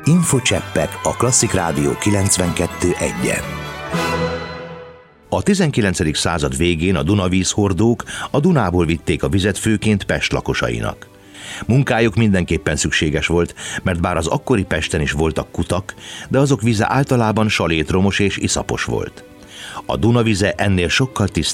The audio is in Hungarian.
Infocseppek a Klasszik Rádió 92.1-en. A 19. század végén a Dunavízhordók a Dunából vitték a vizet főként Pest lakosainak. Munkájuk mindenképpen szükséges volt, mert bár az akkori Pesten is voltak kutak, de azok vize általában salétromos és iszapos volt. A Duna vize ennél sokkal tisztább